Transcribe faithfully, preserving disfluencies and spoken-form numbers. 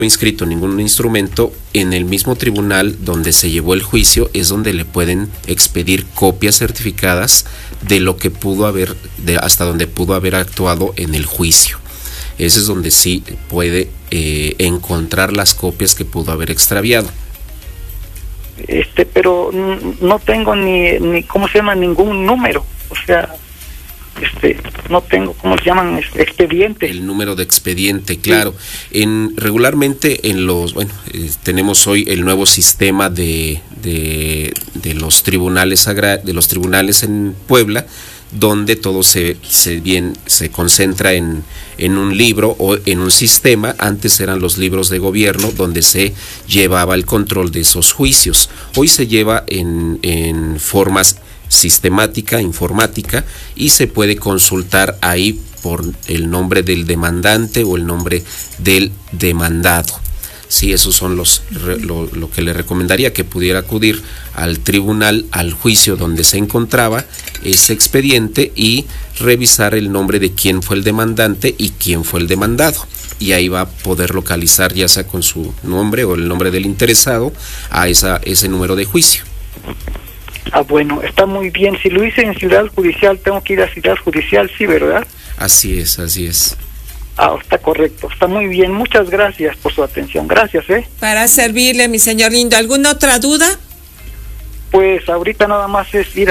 inscrito ningún instrumento, en el mismo tribunal donde se llevó el juicio es donde le pueden expedir copias certificadas de lo que pudo haber, de hasta donde pudo haber actuado en el juicio. Ese es donde sí puede eh, encontrar las copias que pudo haber extraviado. Este, pero no tengo ni, ni ¿cómo se llama? Ningún número, o sea, este, no tengo, ¿cómo se llaman? Expediente. El número de expediente, claro. Sí. En regularmente en los, bueno, eh, tenemos hoy el nuevo sistema de de, de los tribunales agra, de los tribunales en Puebla, donde todo se, se bien se concentra en, en un libro o en un sistema. Antes eran los libros de gobierno donde se llevaba el control de esos juicios. Hoy se lleva en, en formas sistemática, informática, y se puede consultar ahí por el nombre del demandante o el nombre del demandado. Sí, esos son los lo, lo que le recomendaría, que pudiera acudir al tribunal, al juicio donde se encontraba ese expediente y revisar el nombre de quién fue el demandante y quién fue el demandado. Y ahí va a poder localizar, ya sea con su nombre o el nombre del interesado, a esa ese número de juicio. Ah, bueno, está muy bien. Si lo hice en Ciudad Judicial, tengo que ir a Ciudad Judicial, sí, ¿verdad? Así es, así es. Ah, está correcto, está muy bien. Muchas gracias por su atención. Gracias, ¿eh? Para servirle, mi señor lindo. ¿Alguna otra duda? Pues ahorita nada más es ir a